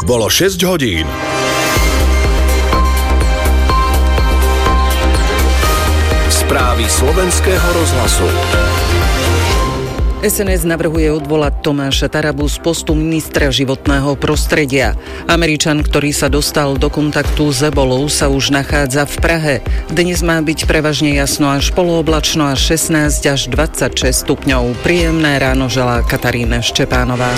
bolo 6 hodín. Správy slovenského rozhlasu. SNS navrhuje odvolať Tomáša Tarabu z postu ministra životného prostredia. Američan, ktorý sa dostal do kontaktu s ebolou, sa už nachádza v Prahe. Dnes má byť prevažne jasno až polooblačno až 16 až 26 stupňov. Príjemné ráno želá Katarína Štepánová.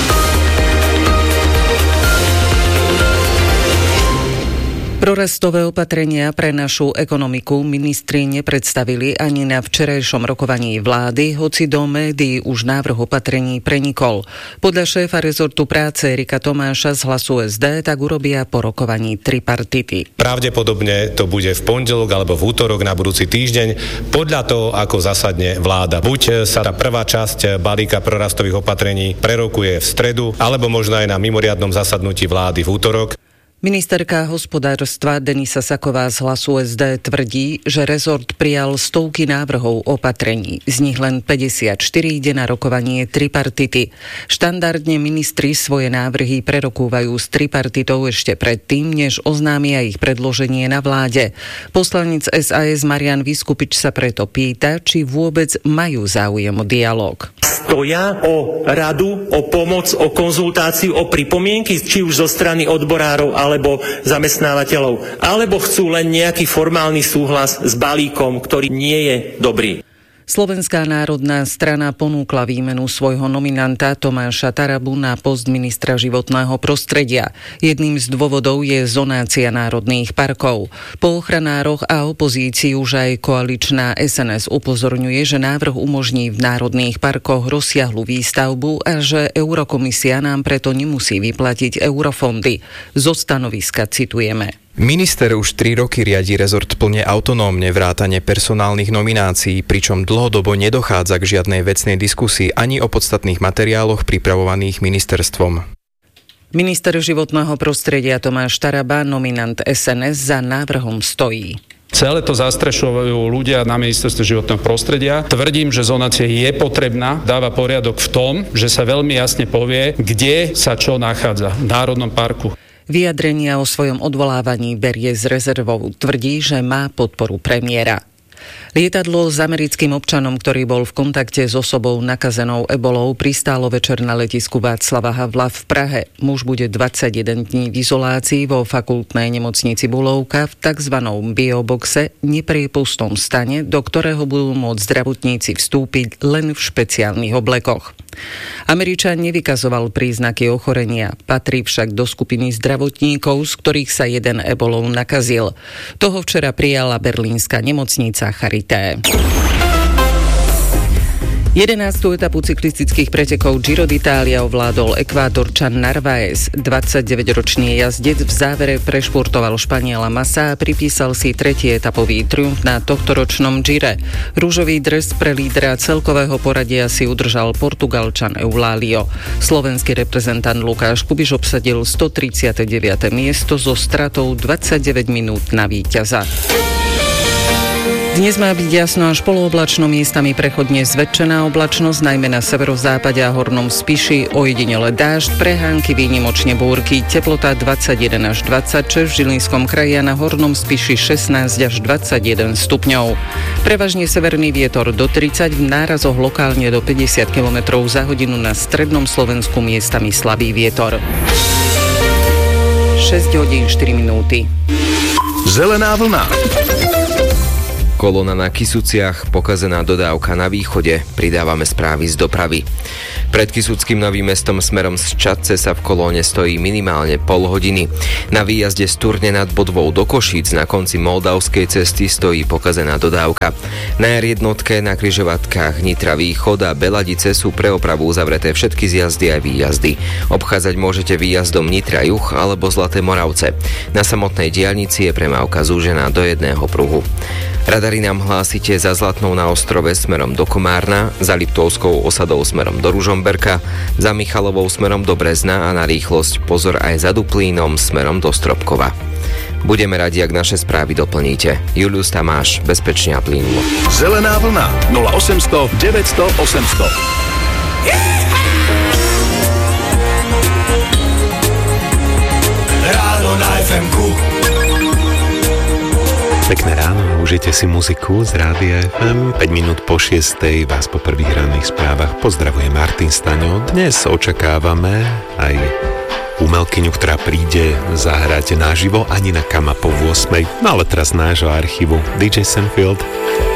Prorastové opatrenia pre našu ekonomiku ministri nepredstavili ani na včerajšom rokovaní vlády, hoci do médií už návrh opatrení prenikol. Podľa šéfa rezortu práce Erika Tomáša z Hlasu SD tak urobia po rokovaní tripartity. Pravdepodobne to bude v pondelok alebo v útorok na budúci týždeň, podľa toho, ako zasadne vláda. Buď sa tá prvá časť balíka prorastových opatrení prerokuje v stredu, alebo možno aj na mimoriadnom zasadnutí vlády v útorok. Ministerka hospodárstva Denisa Saková z Hlasu SD tvrdí, že rezort prijal stovky návrhov opatrení. Z nich len 54 ide na rokovanie tripartity. Štandardne ministri svoje návrhy prerokúvajú s tripartitou ešte predtým, než oznámia ich predloženie na vláde. Poslanec SAS Marian Vyskupič sa preto pýta, či vôbec majú záujem o dialóg. Stoja o radu, o pomoc, o konzultáciu, o pripomienky, či už zo strany odborárov alebo zamestnávateľov, alebo chcú len nejaký formálny súhlas s balíkom, ktorý nie je dobrý. Slovenská národná strana ponúkla výmenu svojho nominanta Tomáša Tarabu na post ministra životného prostredia. Jedným z dôvodov je zonácia národných parkov. Po ochranároch a opozícii už aj koaličná SNS upozorňuje, že návrh umožní v národných parkoch rozsiahlu výstavbu a že Eurokomisia nám preto nemusí vyplatiť eurofondy. Zo stanoviska citujeme. Minister už 3 roky riadi rezort plne autonómne vrátane personálnych nominácií, pričom dlhodobo nedochádza k žiadnej vecnej diskusii ani o podstatných materiáloch pripravovaných ministerstvom. Minister životného prostredia Tomáš Taraba, nominant SNS, za návrhom stojí. Celé to zastrešujú ľudia na ministerstve životného prostredia. Tvrdím, že zonácia je potrebná, dáva poriadok v tom, že sa veľmi jasne povie, kde sa čo nachádza v národnom parku. Vyjadrenia o svojom odvolávaní berie s rezervou. Tvrdí, že má podporu premiéra. Lietadlo s americkým občanom, ktorý bol v kontakte s osobou nakazenou ebolou, pristálo večer na letisku Václava Havla v Prahe. Muž bude 21 dní v izolácii vo fakultnej nemocnici Bulovka v tzv. Bioboxe, nepriepustnom stane, do ktorého budú môcť zdravotníci vstúpiť len v špeciálnych oblekoch. Američan nevykazoval príznaky ochorenia, patrí však do skupiny zdravotníkov, z ktorých sa jeden ebolou nakazil. Toho včera prijala berlínska nemocnica Charité. 11. etapu cyklistických pretekov Giro d'Italia ovládol Ekvádorčan Narváez. 29-ročný jazdec v závere prešportoval Španiela Massa a pripísal si 3. etapový triumf na tohtoročnom Gire. Ružový dres pre lídra celkového poradia si udržal Portugalčan Eulálio. Slovenský reprezentant Lukáš Kubiš obsadil 139. miesto so stratou 29 minút na víťaza. Dnes má byť jasno až polooblačno, miestami prechodne zväčšená oblačnosť, najmä na severozápade a hornom Spiši, ojedinele dážď, prehánky, výnimočne búrky, teplota 21 až 26 v Žilinskom kraji a na hornom Spiši 16 až 21 stupňov. Prevažne severný vietor do 30, v nárazoch lokálne do 50 km za hodinu, na strednom Slovensku miestami slabý vietor. 6 hodín 4 minúty. Zelená vlna. Kolóna na Kysuciach, pokazená dodávka na východe, pridávame správy z dopravy. Pred Kysuckým Novým Mestom smerom z Čadce sa v kolóne stojí minimálne pol hodiny. Na výjazde z Turne nad Bodvou do Košíc na konci Moldavskej cesty stojí pokazená dodávka. Na R1 na križovatkách Nitra Východ a Beladice sú pre opravu uzavreté všetky zjazdy a výjazdy. Obchádzať môžete výjazdom Nitra Juh alebo Zlaté Moravce. Na samotnej diaľnici je premávka zúžená do jedného pruhu. Radary nám hlásite za Zlatnou na Ostrove smerom do Komárna, za Liptovskou osadou smerom do Ružomberka, za Michalovou smerom do Brezna a na rýchlosť pozor aj za Duplínom smerom do Stropkova. Budeme radi, ak naše správy doplníte. Julius Tamáš, bezpečne a plynulo. Zelená vlna 0800 900 800. Pekné ráno, užite si muziku z Rádia FM. 5 minút po 6:00 vás po prvých ranných správach pozdravuje Martin Staňo. Dnes očakávame aj umelkyňu, ktorá príde zahrať naživo ani na Kama po 8:00. No ale teraz z nášho archívu DJ Sanfield.